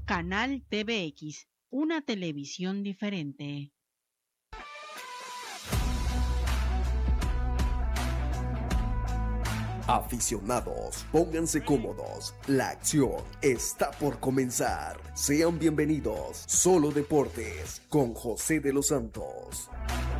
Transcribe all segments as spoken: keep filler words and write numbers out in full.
Canal T V X, una televisión diferente. Aficionados, pónganse cómodos, la acción está por comenzar. Sean bienvenidos, Solo Deportes, con José de los Santos.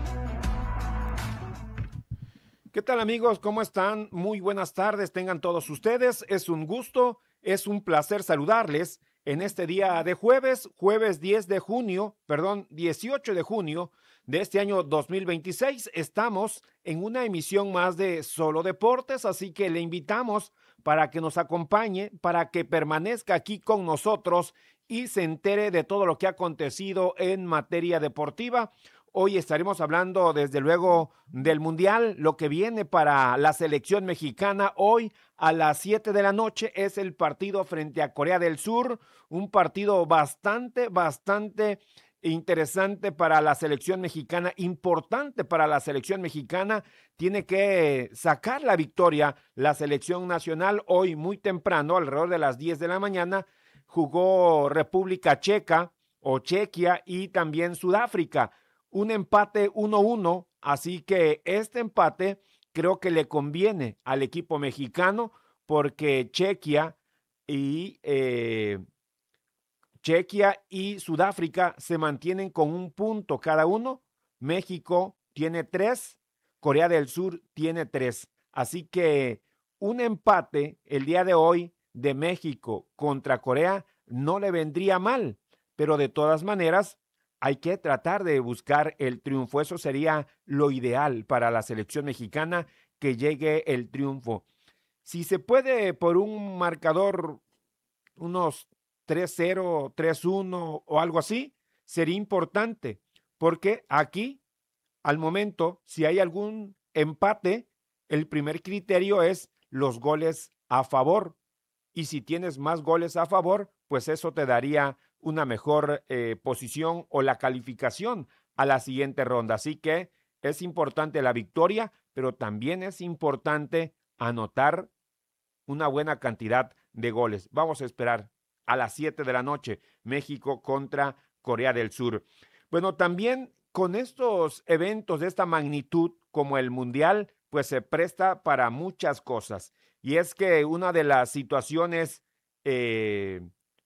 ¿Qué tal, amigos? ¿Cómo están? Muy buenas tardes, tengan todos ustedes. Es un gusto, es un placer saludarles en este día de jueves, jueves diez de junio, perdón, dieciocho de junio de este año dos mil veintiséis. Estamos en una emisión más de Solo Deportes, así que le invitamos para que nos acompañe, para que permanezca aquí con nosotros y se entere de todo lo que ha acontecido en materia deportiva. Hoy estaremos hablando desde luego del Mundial, lo que viene para la selección mexicana. Hoy a las siete de la noche es el partido frente a Corea del Sur, un partido bastante, bastante interesante para la selección mexicana, importante para la selección mexicana. Tiene que sacar la victoria la selección nacional. Hoy muy temprano, alrededor de las diez de la mañana, jugó República Checa o Chequia y también Sudáfrica. Un empate uno uno, así que este empate creo que le conviene al equipo mexicano porque Chequia y eh, Chequia y Sudáfrica se mantienen con un punto cada uno. México tiene tres, Corea del Sur tiene tres. Así que un empate el día de hoy de México contra Corea no le vendría mal, pero de todas maneras hay que tratar de buscar el triunfo. Eso sería lo ideal para la selección mexicana, que llegue el triunfo. Si se puede por un marcador, unos tres cero, tres uno o algo así, sería importante, porque aquí, al momento, si hay algún empate, el primer criterio es los goles a favor. Y si tienes más goles a favor, pues eso te daría una mejor eh, posición o la calificación a la siguiente ronda. Así que es importante la victoria, pero también es importante anotar una buena cantidad de goles. Vamos a esperar a las siete de la noche, México contra Corea del Sur. Bueno, también con estos eventos de esta magnitud como el Mundial, pues se presta para muchas cosas. Y es que una de las situaciones eh,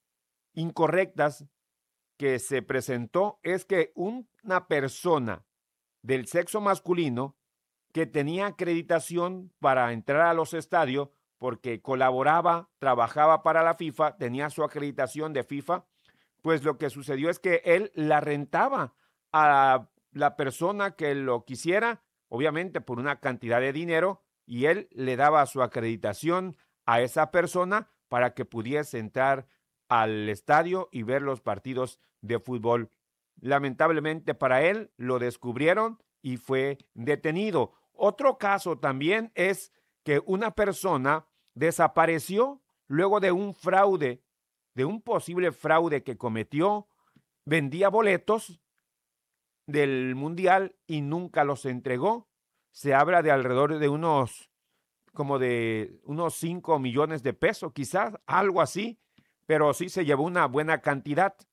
incorrectas que se presentó es que una persona del sexo masculino que tenía acreditación para entrar a los estadios porque colaboraba, trabajaba para la FIFA, tenía su acreditación de FIFA, pues lo que sucedió es que él la rentaba a la persona que lo quisiera, obviamente por una cantidad de dinero, y él le daba su acreditación a esa persona para que pudiese entrar al estadio y ver los partidos de fútbol. Lamentablemente para él lo descubrieron y fue detenido. Otro caso también es que una persona desapareció luego de un fraude, de un posible fraude que cometió. Vendía boletos del Mundial y nunca los entregó. Se habla de alrededor de unos, como de unos cinco millones de pesos, quizás, algo así, pero sí se llevó una buena cantidad.